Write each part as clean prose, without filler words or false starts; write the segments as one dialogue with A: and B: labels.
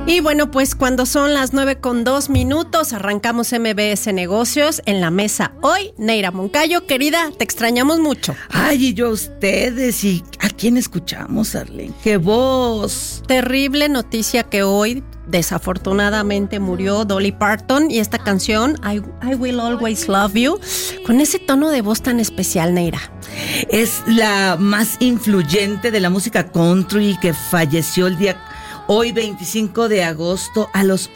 A: Y bueno, pues cuando son las 9:02, arrancamos MBS Negocios en la mesa. Hoy, Neira Moncayo, querida, te extrañamos mucho.
B: Ay, y yo a ustedes, ¿y a quién escuchamos, Arlene? ¡Qué voz!
A: Terrible noticia que hoy, desafortunadamente, murió Dolly Parton, y esta canción, I Will Always Love You, con ese tono de voz tan especial, Neira.
B: Es la más influyente de la música country que falleció el día... Hoy, 25 de agosto, a los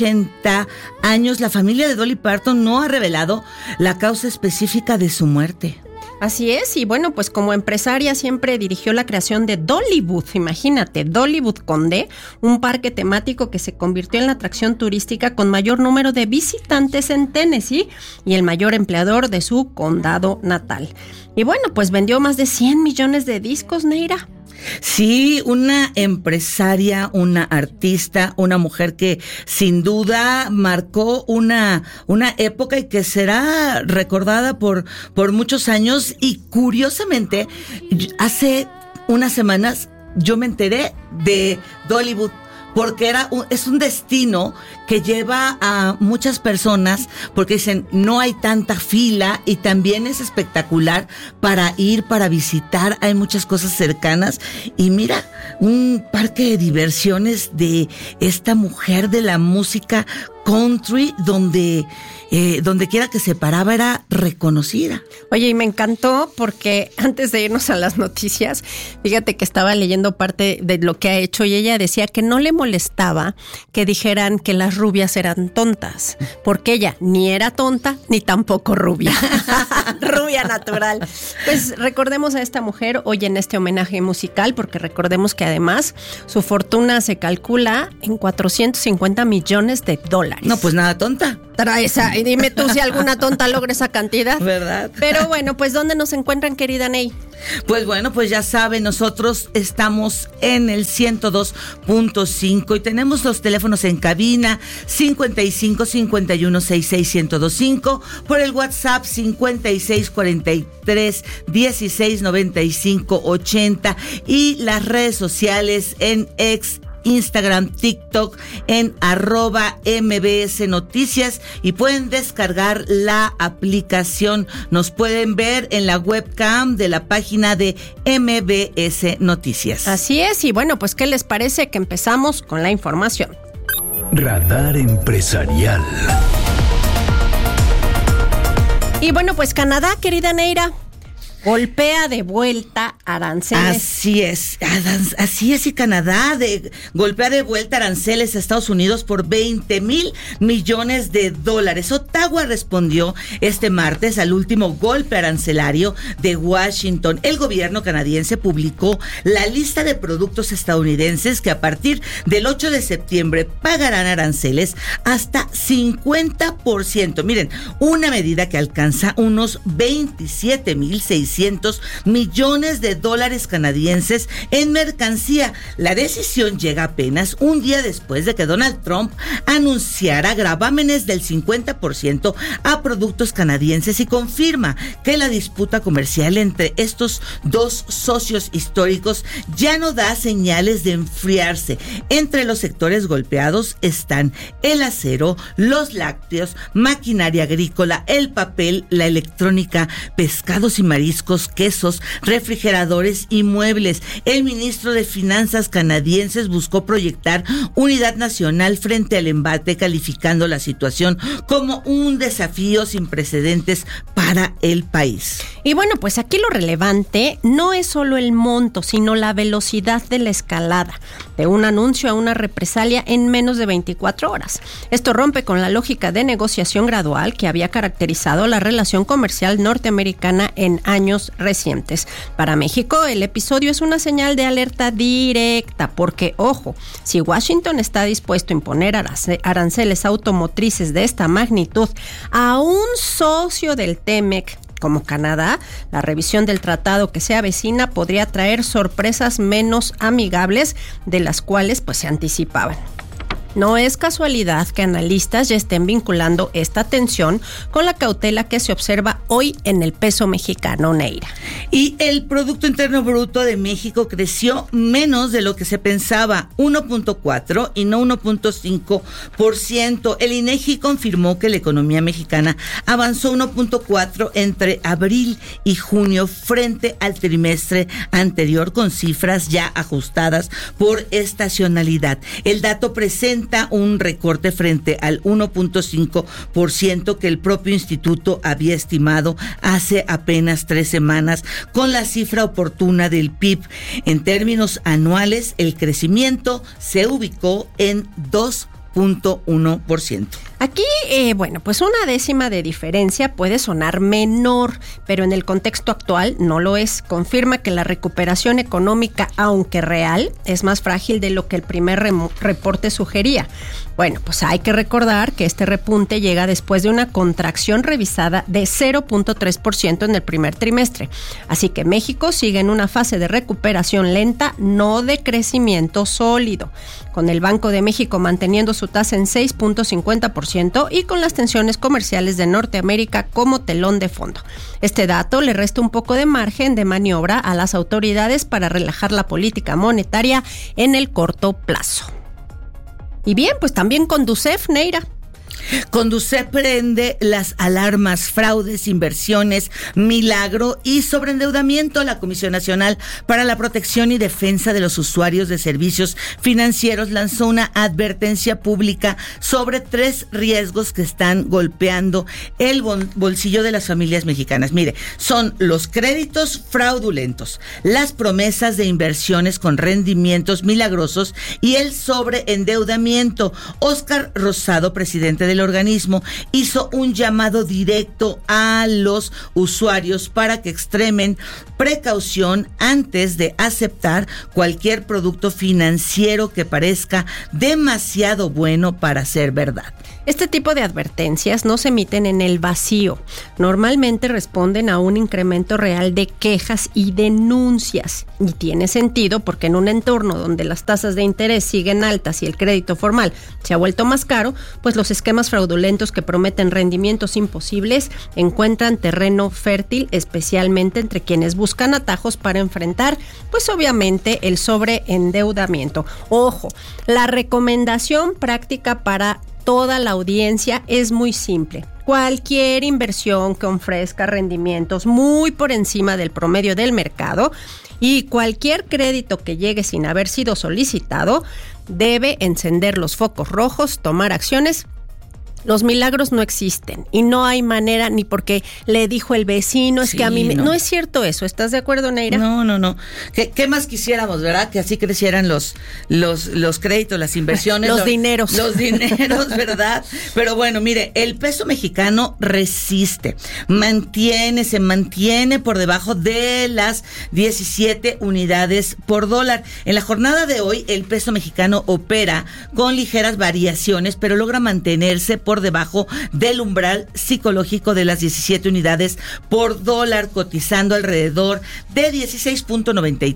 B: 80 años, la familia de Dolly Parton no ha revelado la causa específica de su muerte.
A: Así es, y bueno, pues como empresaria siempre dirigió la creación de Dollywood, imagínate, Dollywood con D, un parque temático que se convirtió en la atracción turística con mayor número de visitantes en Tennessee y el mayor empleador de su condado natal. Y bueno, pues vendió más de 100 millones de discos, Neira.
B: Sí, una empresaria, una artista, una mujer que sin duda marcó una época y que será recordada por muchos años. Y curiosamente, hace unas semanas yo me enteré de Dollywood, porque es un destino que lleva a muchas personas, porque dicen no hay tanta fila y también es espectacular para ir, para visitar, hay muchas cosas cercanas. Y mira, un parque de diversiones de esta mujer de la música country, donde quiera que se paraba era reconocida.
A: Oye, y me encantó porque antes de irnos a las noticias, fíjate que estaba leyendo parte de lo que ha hecho y ella decía que no le molestaba que dijeran que las rubias eran tontas, porque ella ni era tonta ni tampoco rubia. Rubia natural. Pues recordemos a esta mujer hoy en este homenaje musical, porque recordemos que además su fortuna se calcula en $450 millones.
B: No, pues nada tonta.
A: Y dime tú si alguna tonta logra esa cantidad.
B: ¿Verdad?
A: Pero bueno, pues ¿dónde nos encuentran, querida Ney?
B: Pues bueno, pues ya saben, nosotros estamos en el 102.5 y tenemos los teléfonos en cabina 55 51 66 1025, por el WhatsApp 56 43 16 95 80 y las redes sociales en Instagram, TikTok, en @MBS Noticias, y pueden descargar la aplicación. Nos pueden ver en la webcam de la página de MBS Noticias.
A: Así es, y bueno, pues ¿qué les parece que empezamos con la información?
C: Radar Empresarial.
A: Y bueno, pues Canadá, querida Neira, golpea de vuelta aranceles.
B: Así es, y Canadá golpea de vuelta aranceles a Estados Unidos por $20,000 millones. Ottawa respondió este martes al último golpe arancelario de Washington. El gobierno canadiense publicó la lista de productos estadounidenses que a partir del 8 de septiembre pagarán aranceles hasta 50%. Miren, una medida que alcanza unos 27,600 millones de dólares canadienses en mercancía. La decisión llega apenas un día después de que Donald Trump anunciara gravámenes del 50% a productos canadienses y confirma que la disputa comercial entre estos dos socios históricos ya no da señales de enfriarse. Entre los sectores golpeados están el acero, los lácteos, maquinaria agrícola, el papel, la electrónica, pescados y mariscos, quesos, refrigeradores y muebles. El ministro de Finanzas canadienses buscó proyectar unidad nacional frente al embate, calificando la situación como un desafío sin precedentes para el país.
A: Y bueno, pues aquí lo relevante no es solo el monto, sino la velocidad de la escalada, de un anuncio a una represalia en menos de 24 horas. Esto rompe con la lógica de negociación gradual que había caracterizado la relación comercial norteamericana en años recientes. Para México, el episodio es una señal de alerta directa, porque, ojo, si Washington está dispuesto a imponer aranceles automotrices de esta magnitud a un socio del TEMEC como Canadá, la revisión del tratado que se avecina podría traer sorpresas menos amigables de las cuales pues se anticipaban. No es casualidad que analistas ya estén vinculando esta tensión con la cautela que se observa hoy en el peso mexicano, Neira.
B: Y el Producto Interno Bruto de México creció menos de lo que se pensaba, 1.4 y no 1.5%. El INEGI confirmó que la economía mexicana avanzó 1.4 entre abril y junio frente al trimestre anterior, con cifras ya ajustadas por estacionalidad. El dato presenta un recorte frente al 1.5% que el propio instituto había estimado hace apenas 3 semanas, con la cifra oportuna del PIB. En términos anuales, el crecimiento se ubicó en 2.1%.
A: Aquí, pues una décima de diferencia puede sonar menor, pero en el contexto actual no lo es. Confirma que la recuperación económica, aunque real, es más frágil de lo que el primer reporte sugería. Bueno, pues hay que recordar que este repunte llega después de una contracción revisada de 0.3% en el primer trimestre. Así que México sigue en una fase de recuperación lenta, no de crecimiento sólido, con el Banco de México manteniendo su tasa en 6.50% y con las tensiones comerciales de Norteamérica como telón de fondo. Este dato le resta un poco de margen de maniobra a las autoridades para relajar la política monetaria en el corto plazo. Y bien, pues también Conducef, Neira.
B: Conducef prende las alarmas: fraudes, inversiones, milagro y sobreendeudamiento. La Comisión Nacional para la Protección y Defensa de los Usuarios de Servicios Financieros lanzó una advertencia pública sobre 3 riesgos que están golpeando el bolsillo de las familias mexicanas. Mire, son los créditos fraudulentos, las promesas de inversiones con rendimientos milagrosos y el sobreendeudamiento. Óscar Rosado, presidente del organismo, hizo un llamado directo a los usuarios para que extremen precaución antes de aceptar cualquier producto financiero que parezca demasiado bueno para ser verdad.
A: Este tipo de advertencias no se emiten en el vacío. Normalmente responden a un incremento real de quejas y denuncias. Y tiene sentido porque en un entorno donde las tasas de interés siguen altas y el crédito formal se ha vuelto más caro, pues los esquemas fraudulentos que prometen rendimientos imposibles encuentran terreno fértil, especialmente entre quienes buscan atajos para enfrentar, pues obviamente, el sobreendeudamiento. Ojo, la recomendación práctica para toda la audiencia es muy simple. Cualquier inversión que ofrezca rendimientos muy por encima del promedio del mercado y cualquier crédito que llegue sin haber sido solicitado debe encender los focos rojos, tomar acciones. Los milagros no existen y no hay manera, ni porque le dijo el vecino, es que a mí no es cierto eso. ¿Estás de acuerdo, Neira?
B: No. ¿Qué más quisiéramos, verdad? Que así crecieran los créditos, las inversiones.
A: Los dineros.
B: Los dineros, ¿verdad? Pero bueno, mire, el peso mexicano resiste, se mantiene por debajo de las 17 unidades por dólar. En la jornada de hoy, el peso mexicano opera con ligeras variaciones, pero logra mantenerse por debajo del umbral psicológico de las 17 unidades por dólar, cotizando alrededor de 16.93,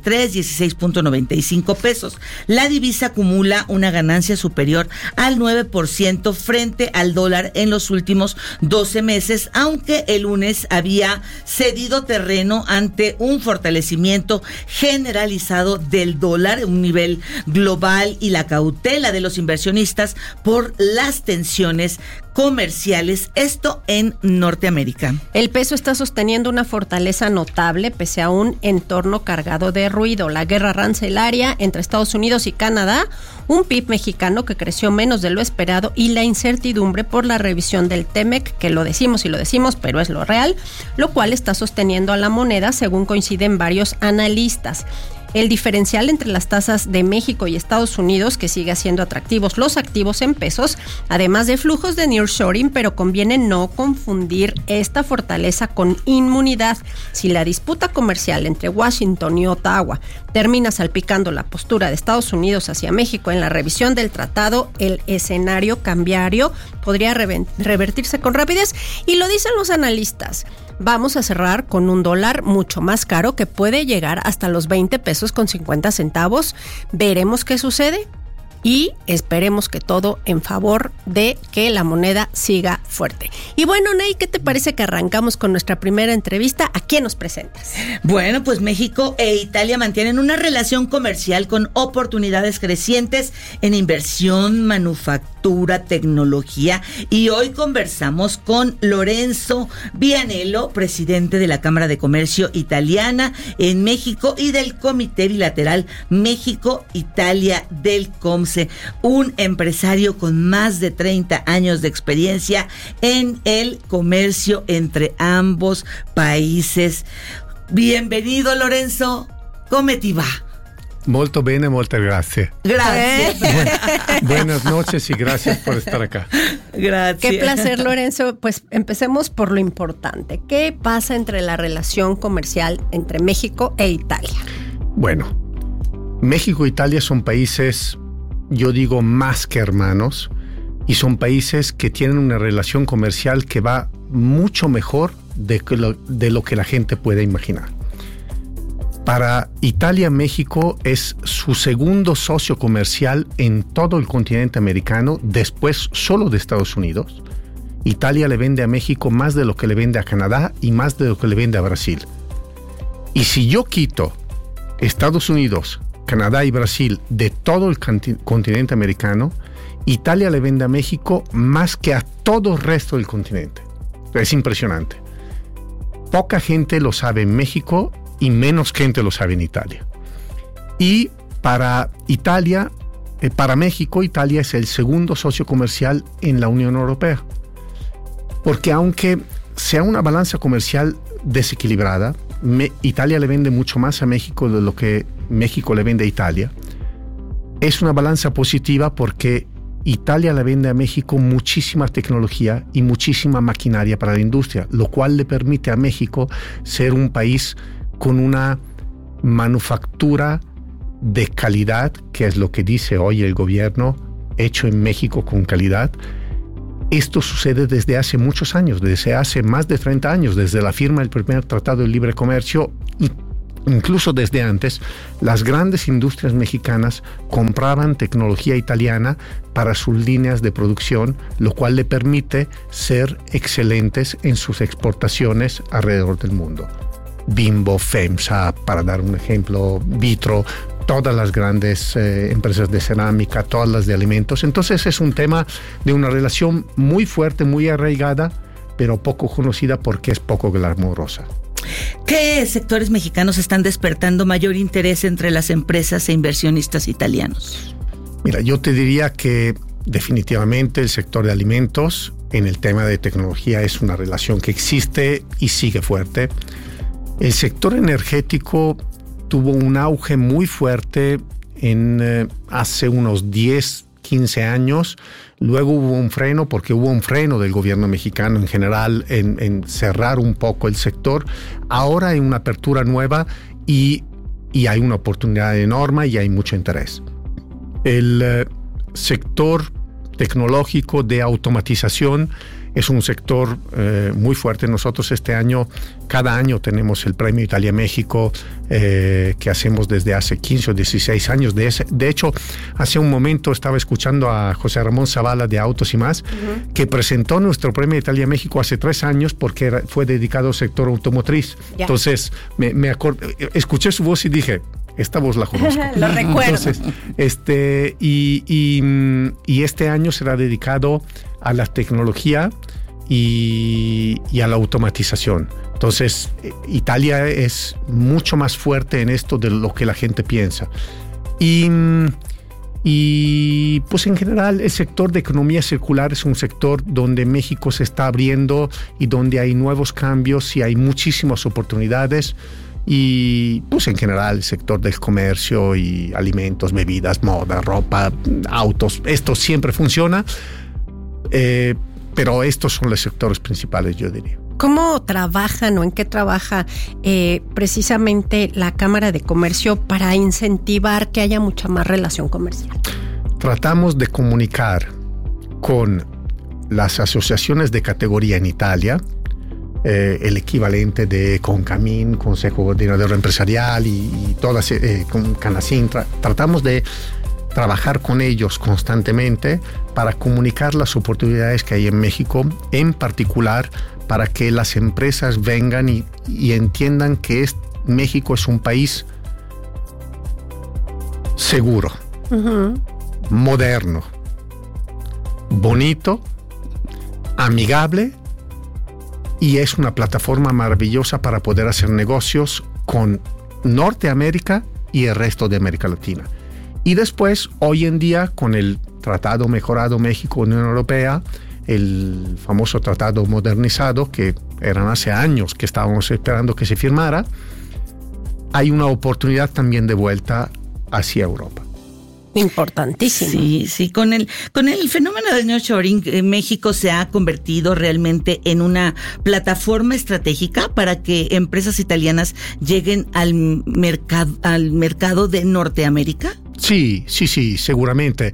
B: 16.95 pesos. La divisa acumula una ganancia superior al 9% frente al dólar en los últimos 12 meses, aunque el lunes había cedido terreno ante un fortalecimiento generalizado del dólar, un nivel global y la cautela de los inversionistas por las tensiones comerciales, esto en Norteamérica.
A: El peso está sosteniendo una fortaleza notable pese a un entorno cargado de ruido. La guerra arancelaria entre Estados Unidos y Canadá, un PIB mexicano que creció menos de lo esperado y la incertidumbre por la revisión del TEMEC, que lo decimos, pero es lo real, lo cual está sosteniendo a la moneda, según coinciden varios analistas. El diferencial entre las tasas de México y Estados Unidos, que sigue haciendo atractivos los activos en pesos, además de flujos de nearshoring, pero conviene no confundir esta fortaleza con inmunidad. Si la disputa comercial entre Washington y Ottawa termina salpicando la postura de Estados Unidos hacia México en la revisión del tratado, el escenario cambiario podría revertirse con rapidez, y lo dicen los analistas. Vamos a cerrar con un dólar mucho más caro que puede llegar hasta los 20 pesos con 50 centavos. Veremos qué sucede. y esperemos que todo en favor de que la moneda siga fuerte. Y bueno, Ney, ¿qué te parece que arrancamos con nuestra primera entrevista? ¿A quién nos presentas?
B: Bueno, pues México e Italia mantienen una relación comercial con oportunidades crecientes en inversión, manufactura, tecnología, y hoy conversamos con Lorenzo Vianello, presidente de la Cámara de Comercio Italiana en México y del Comité Bilateral México-Italia del COMCE, un empresario con más de 30 años de experiencia en el comercio entre ambos países. Bienvenido, Lorenzo. ¿Come ti va?
D: Molto bene, molte grazie.
B: Gracias.
D: Buenas noches y gracias por estar acá.
B: Gracias.
A: Qué placer, Lorenzo. Pues empecemos por lo importante. ¿Qué pasa entre la relación comercial entre México e Italia?
D: Bueno, México e Italia son países, yo digo, más que hermanos, y son países que tienen una relación comercial que va mucho mejor de lo que la gente puede imaginar. Para Italia, México es su segundo socio comercial en todo el continente americano, después solo de Estados Unidos. Italia le vende a México más de lo que le vende a Canadá y más de lo que le vende a Brasil. Y si yo quito Estados Unidos, Canadá y Brasil de todo el continente americano, Italia le vende a México más que a todo el resto del continente. Es impresionante. Poca gente lo sabe en México y menos gente lo sabe en Italia. Y para Italia, para México, Italia es el segundo socio comercial en la Unión Europea. Porque aunque sea una balanza comercial desequilibrada, Italia le vende mucho más a México de lo que México le vende a Italia. Es una balanza positiva porque Italia le vende a México muchísima tecnología y muchísima maquinaria para la industria, lo cual le permite a México ser un país con una manufactura de calidad, que es lo que dice hoy el gobierno, hecho en México con calidad. Esto sucede desde hace muchos años, desde hace más de 30 años, desde la firma del primer Tratado de Libre Comercio, y incluso desde antes, las grandes industrias mexicanas compraban tecnología italiana para sus líneas de producción, lo cual le permite ser excelentes en sus exportaciones alrededor del mundo. Bimbo, FEMSA, para dar un ejemplo, Vitro, todas las grandes empresas de cerámica, todas las de alimentos. Entonces es un tema de una relación muy fuerte, muy arraigada, pero poco conocida porque es poco glamorosa.
B: ¿Qué sectores mexicanos están despertando mayor interés entre las empresas e inversionistas italianos?
D: Mira, yo te diría que definitivamente el sector de alimentos en el tema de tecnología es una relación que existe y sigue fuerte. El sector energético tuvo un auge muy fuerte hace unos 10, 15 años. Luego hubo un freno, porque hubo un freno del gobierno mexicano en general en cerrar un poco el sector. Ahora hay una apertura nueva y hay una oportunidad enorme y hay mucho interés. El sector tecnológico de automatización es un sector muy fuerte. Nosotros cada año tenemos el Premio Italia-México que hacemos desde hace 15 o 16 años. De hecho, hace un momento estaba escuchando a José Ramón Zavala de Autos y Más, que presentó nuestro Premio Italia-México hace 3 años porque fue dedicado al sector automotriz. Yeah. Entonces, escuché su voz y dije, esta voz la conozco.
A: Lo recuerdo.
D: Entonces, y este año será dedicado a la tecnología y a la automatización. Entonces, Italia es mucho más fuerte en esto de lo que la gente piensa. Y pues en general el sector de economía circular es un sector donde México se está abriendo y donde hay nuevos cambios y hay muchísimas oportunidades. Y pues en general el sector del comercio y alimentos, bebidas, moda, ropa, autos, esto siempre funciona. Pero estos son los sectores principales, yo diría.
A: ¿Cómo trabajan o en qué trabaja precisamente la Cámara de Comercio para incentivar que haya mucha más relación comercial?
D: Tratamos de comunicar con las asociaciones de categoría en Italia, el equivalente de CONCAMIN, Consejo Coordinador Empresarial y todas, con CANASIN. Tratamos de trabajar con ellos constantemente para comunicar las oportunidades que hay en México, en particular para que las empresas vengan y entiendan que México es un país seguro, moderno, bonito, amigable, y es una plataforma maravillosa para poder hacer negocios con Norteamérica y el resto de América Latina. Y después, hoy en día, con el Tratado Mejorado México-Unión Europea, el famoso Tratado Modernizado, que eran hace años que estábamos esperando que se firmara, hay una oportunidad también de vuelta hacia Europa.
A: Importantísimo.
B: Sí, con el fenómeno del nearshoring, México se ha convertido realmente en una plataforma estratégica para que empresas italianas lleguen al mercado de Norteamérica. Sí,
D: seguramente.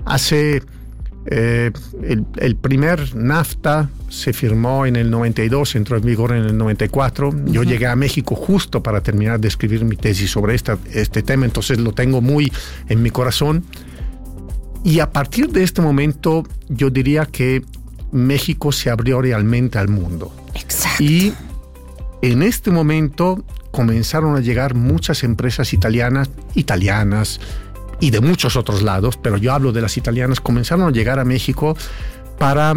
D: El primer NAFTA se firmó en el 92, entró en vigor en el 94. Yo llegué a México justo para terminar de escribir mi tesis sobre este tema, entonces lo tengo muy en mi corazón. Y a partir de este momento, yo diría que México se abrió realmente al mundo.
A: Exacto.
D: Y en este momento comenzaron a llegar muchas empresas italianas y de muchos otros lados, pero yo hablo de las italianas, comenzaron a llegar a México para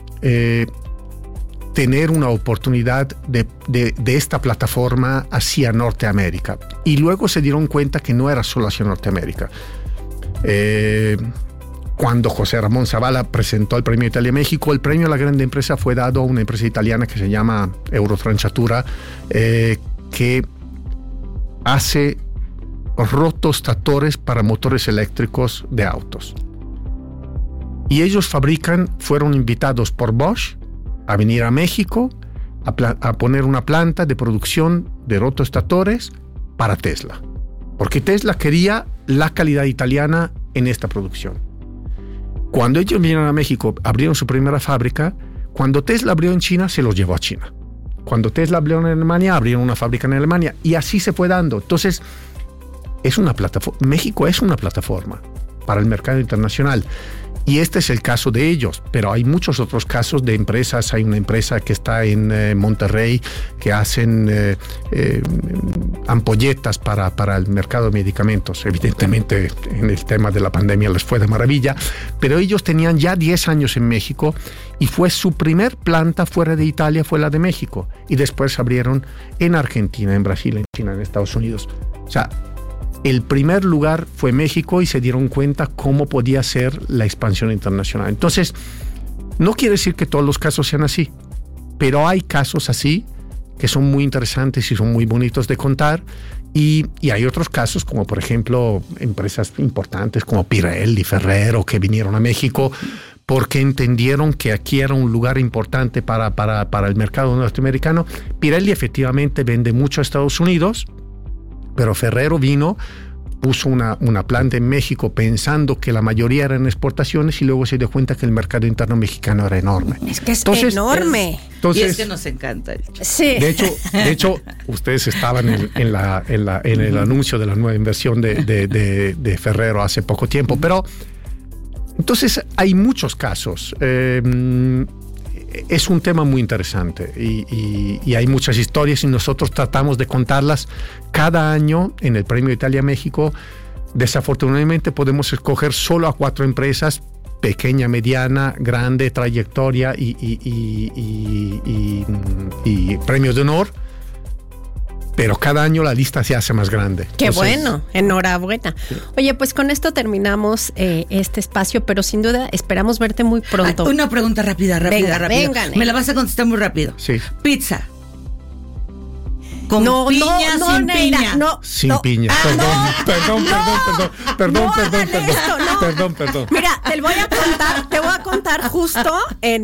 D: tener una oportunidad de esta plataforma hacia Norteamérica. Y luego se dieron cuenta que no era solo hacia Norteamérica. Cuando José Ramón Zavala presentó el Premio Italia México, el premio a la grande empresa fue dado a una empresa italiana que se llama Eurotranciatura, que hace rotostratores para motores eléctricos de autos. Y ellos fueron invitados por Bosch a venir a México a poner una planta de producción de rotostratores para Tesla. Porque Tesla quería la calidad italiana en esta producción. Cuando ellos vinieron a México, abrieron su primera fábrica. Cuando Tesla abrió en China, se los llevó a China. Cuando Tesla abrió en Alemania, abrieron una fábrica en Alemania. Y así se fue dando. Entonces, México es una plataforma para el mercado internacional. Y este es el caso de ellos, pero hay muchos otros casos de empresas. Hay una empresa que está en Monterrey que hacen ampolletas para el mercado de medicamentos. Evidentemente, en el tema de la pandemia les fue de maravilla, pero ellos tenían ya 10 años en México y fue su primer planta fuera de Italia, fue la de México. Y después abrieron en Argentina, en Brasil, en China, en Estados Unidos. O sea, el primer lugar fue México y se dieron cuenta cómo podía ser la expansión internacional. Entonces, no quiere decir que todos los casos sean así, pero hay casos así que son muy interesantes y son muy bonitos de contar. Y hay otros casos, como por ejemplo, empresas importantes como Pirelli, Ferrero, que vinieron a México porque entendieron que aquí era un lugar importante para el mercado norteamericano. Pirelli efectivamente vende mucho a Estados Unidos, pero Ferrero puso una planta en México pensando que la mayoría eran exportaciones y luego se dio cuenta que el mercado interno mexicano era enorme.
A: Es que es enorme.
B: Y es que nos encanta.
A: Sí.
D: De hecho, ustedes estaban en el anuncio de la nueva inversión de Ferrero hace poco tiempo, pero entonces hay muchos casos. Es un tema muy interesante y hay muchas historias y nosotros tratamos de contarlas cada año en el Premio Italia México. Desafortunadamente podemos escoger solo a 4 empresas, pequeña, mediana, grande, trayectoria y premio de honor, pero cada año la lista se hace más grande.
A: ¡Qué bueno! Enhorabuena. Sí. Oye, pues con esto terminamos este espacio, pero sin duda esperamos verte muy pronto.
B: Una pregunta rápida.
A: Venga.
B: Me la vas a contestar muy rápido.
D: Sí.
B: Pizza. ¿Con piña, sin piña?
D: Sin piña. Perdón.
A: Mira, te voy a contar justo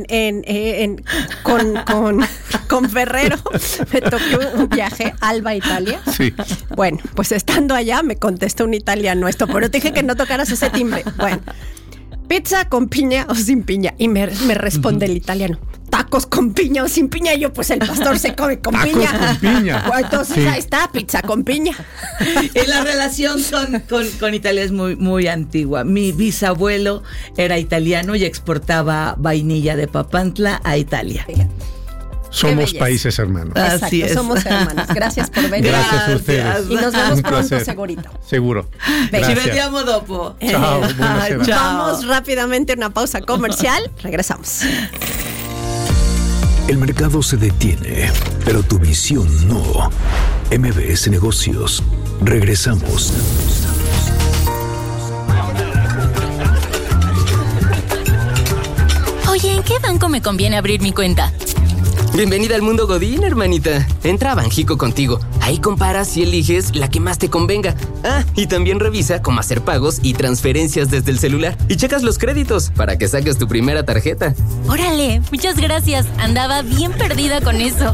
A: con Ferrero. Me tocó un viaje Alba, Italia.
D: Sí.
A: Bueno, pues estando allá me contestó un italiano esto, pero te dije que no tocaras ese timbre. Bueno, pizza con piña o sin piña. Y me responde el italiano, está tacos con piña o sin piña. Y yo, pues el pastor se come con
D: Tacos
A: piña.
D: con piña.
A: Pues, entonces
D: Sí.
A: ahí está, pizza con piña.
B: Y la relación con Italia es muy, muy antigua. Mi bisabuelo era italiano y exportaba vainilla de Papantla a Italia.
D: Somos
A: belleza.
D: países hermanos.
B: Así
A: Exacto,
B: es.
A: somos hermanos. Gracias por venir.
D: Gracias a ustedes.
A: Y nos vemos
D: Un
A: pronto,
D: placer.
A: segurito.
D: Seguro.
A: Venga.
B: Ci
D: Gracias.
B: vediamo dopo.
D: Chao, buonasera.
B: Ciao.
A: Vamos rápidamente a una pausa comercial. Regresamos.
C: El mercado se detiene, pero tu visión no. MBS Negocios. Regresamos.
E: Oye, ¿en qué banco me conviene abrir mi cuenta?
F: Bienvenida al mundo Godín, hermanita. Entra a Banjico Contigo. Ahí comparas y eliges la que más te convenga. Ah, y también revisa cómo hacer pagos y transferencias desde el celular. Y checas los créditos para que saques tu primera tarjeta.
E: Órale, muchas gracias. Andaba bien perdida con eso.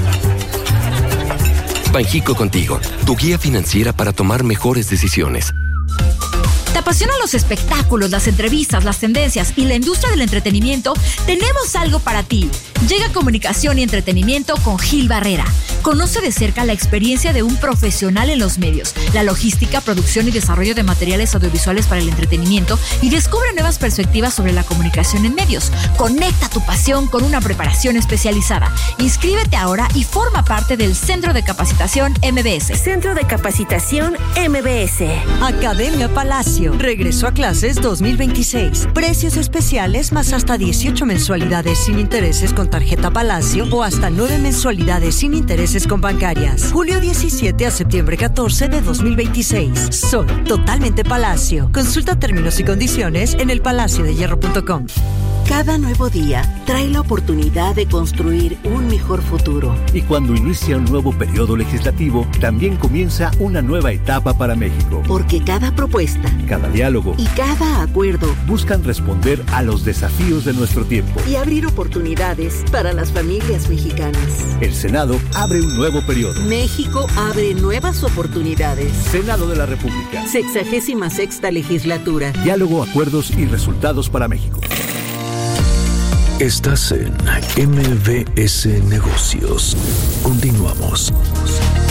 G: Banjico Contigo, tu guía financiera para tomar mejores decisiones.
H: ¿Te apasionan los espectáculos, las entrevistas, las tendencias y la industria del entretenimiento? Tenemos algo para ti. Llega Comunicación y Entretenimiento con Gil Barrera. Conoce de cerca la experiencia de un profesional en los medios, la logística, producción y desarrollo de materiales audiovisuales para el entretenimiento y descubre nuevas perspectivas sobre la comunicación en medios. Conecta tu pasión con una preparación especializada. Inscríbete ahora y forma parte del Centro de Capacitación MBS.
I: Centro de Capacitación MBS.
J: Academia Palacio. Regreso a clases 2026. Precios especiales más hasta 18 mensualidades sin intereses con tarjeta Palacio o hasta 9 mensualidades sin intereses con bancarias. Julio 17 a septiembre 14 de 2026. Soy totalmente Palacio. Consulta términos y condiciones en elpalaciodehierro.com.
I: Cada nuevo día trae la oportunidad de construir un mejor futuro.
K: Y cuando inicia un nuevo periodo legislativo, también comienza una nueva etapa para México.
I: Porque cada propuesta,
K: Cada diálogo
I: y cada acuerdo
K: buscan responder a los desafíos de nuestro tiempo.
I: y abrir oportunidades para las familias mexicanas.
K: El Senado abre un nuevo periodo.
I: México abre nuevas oportunidades.
K: Senado de la República.
I: 66ª legislatura.
K: Diálogo, acuerdos y resultados para México.
C: Estás en MBS Negocios. Continuamos.